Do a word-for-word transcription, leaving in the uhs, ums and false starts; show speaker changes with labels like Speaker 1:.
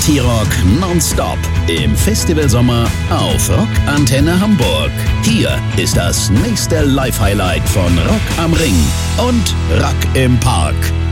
Speaker 1: T-Rock nonstop im Festivalsommer auf Rock Antenne Hamburg. Hier ist das nächste Live-Highlight von Rock am Ring und Rock im Park.